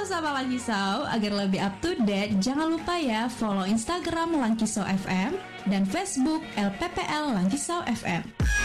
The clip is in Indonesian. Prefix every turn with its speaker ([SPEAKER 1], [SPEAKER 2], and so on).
[SPEAKER 1] Sahabat Lankisau, agar lebih up to date, jangan lupa ya follow Instagram Lankisau FM dan Facebook LPPL Lankisau FM.